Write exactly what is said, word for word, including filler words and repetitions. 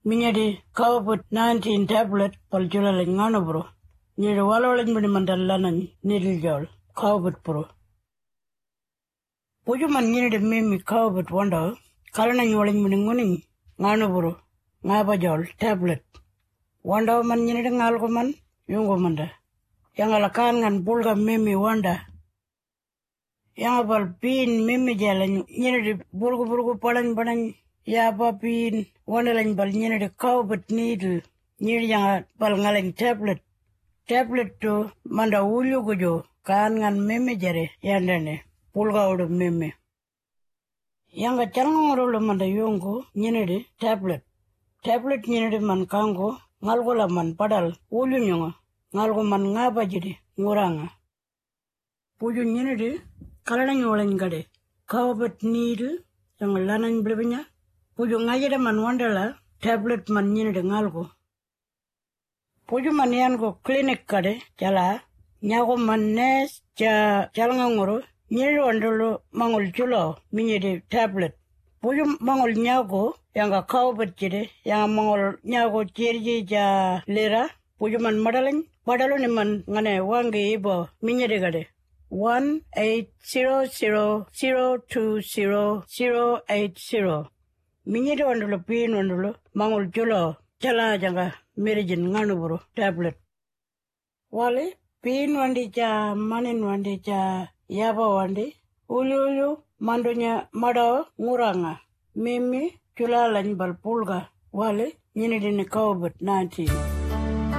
Minyadi COVID nineteen tablet paljula lingano bro. Nyiri walolin mini mandalanan nidil COVID bro. Puju man nyiri mimi COVID wanda kalana nyolin mini nguni ngano bro. Ngaba jol tablet. Wanda man nyiri ngalko man yungo manda. Yang alakan ngan bulga mimi wanda. Yang abal pin mimi jalan nyiri bulgu bulgu padan padan. Ya papin wanda lain bal nyiri COVID needle. Nyiri yang bal ngalang tablet. Tablet to manda ulu kujo kan ngan mimi jare yandane pulga udu mimi. Yang kacang ngorolo manda yungo nyiri tablet. Tablet nyiri man kango ngalgo la man padal ulu nyonga ngalgo man ngaba jadi nguranga. Puju nyiri kalana nyolang gade COVID needle yang lanan blebenya. Puju ngajada man wandala tablet man nyiri ngalgo. Puju manian ko klinik kade jala nyago manes ja jalanga ngoro nyiri wandolo mangol chulo minyede tablet. Puju mangol nyago yang ka COVID jede yang mangol nyago jirji ja lera puju man madaling padalo ni man ngane wangi ibo minyede kade one eight zero zero zero two zero zero eight zero minyede wandolo pin wandolo mangol chulo jala janga Merijin nganu bro tablet. Wale pin wandi cha manin wandi cha yaba wandi ulu ulu mandonya mado nguranga mimi chulalan balpulga wale nyini dini COVID nineteen.